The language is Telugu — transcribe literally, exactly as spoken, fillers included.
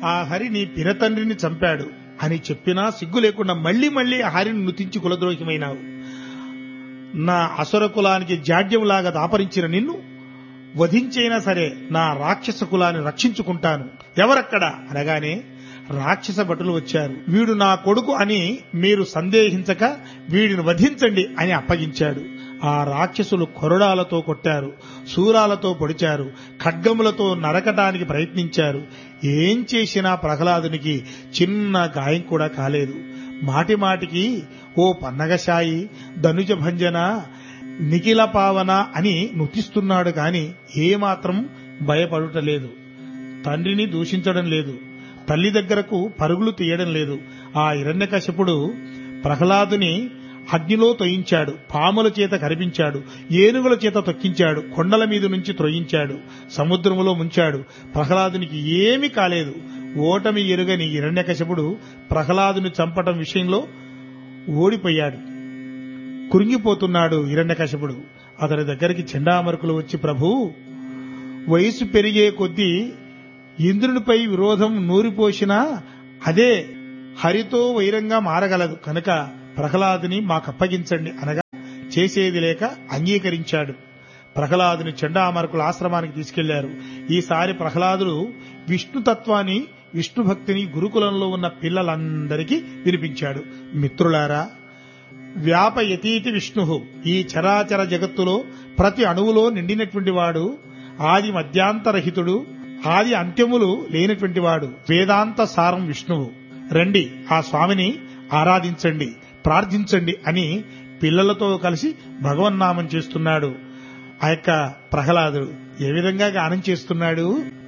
ఆ హరి నీ పినతండ్రిని చంపాడు అని చెప్పినా సిగ్గు లేకుండా మళ్లీ మళ్లీ ఆ హరిని నుతించి కులద్రోహిమైనావు. నా అసుర కులానికి జాడ్యంలాగా దాపరించిన నిన్ను వధించైనా సరే నా రాక్షస కులాన్ని రక్షించుకుంటాను, ఎవరక్కడ అనగానే రాక్షస భటులు వచ్చారు. వీడు నా కొడుకు అని మీరు సందేహించక వీడిని వధించండి అని అప్పగించాడు. ఆ రాక్షసులు కొరడాలతో కొట్టారు, శూరాలతో పొడిచారు, ఖడ్గములతో నరకటానికి ప్రయత్నించారు. ఏం చేసినా ప్రహ్లాదునికి చిన్న గాయం కూడా కాలేదు. మాటి మాటికి ఓ పన్నగశాయి, ధనుజ భంజన, నిఖిల పావన అని నుతిస్తున్నాడు గాని ఏమాత్రం భయపడుటలేదు. తండ్రిని దూషించడం లేదు, తల్లి దగ్గరకు పరుగులు తీయడం లేదు. ఆ హిరణ్యకశిపుడు ప్రహ్లాదుని అగ్నిలో తొయించాడు, పాముల చేత కరిపించాడు, ఏనుగుల చేత తొక్కించాడు, కొండల మీద నుంచి త్రొయించాడు, సముద్రములో ముంచాడు. ప్రహ్లాదునికి ఏమీ కాలేదు. ఓటమి ఎరుగని హిరణ్యకశిపుడు ప్రహ్లాదుని చంపటం విషయంలో ఓడిపోయాడు. కురింగిపోతున్నాడు హిరణ్యకశిపుడు. అతని దగ్గరికి చండామరుకులు వచ్చి, ప్రభూ, వయసు పెరిగే కొద్దీ ఇంద్రునిపై విరోధం నూరిపోసినా అదే హరితో వైరంగా మారగలదు కనుక ప్రహ్లాదుని మాకప్పగించండి అనగా చేసేది లేక అంగీకరించాడు. ప్రహ్లాదుని చండామరుకుల ఆశ్రమానికి తీసుకెళ్లారు. ఈసారి ప్రహ్లాదుడు విష్ణుతత్వాన్ని, విష్ణు భక్తిని గురుకులంలో ఉన్న పిల్లలందరికీ వినిపించాడు. మిత్రులారా, వ్యాపయతీతి విష్ణు, ఈ చరాచర జగత్తులో ప్రతి అణువులో నిండినటువంటి వాడు, ఆది మధ్యాంతరహితుడు, ఆది అంత్యములు లేనటువంటి వాడు, వేదాంత సారం విష్ణువు. రండి, ఆ స్వామిని ఆరాధించండి, ప్రార్థించండి అని పిల్లలతో కలిసి భగవన్నామం చేస్తున్నాడు. ఆ యొక్క ప్రహ్లాదుడు ఏ విధంగా గానం చేస్తున్నాడు.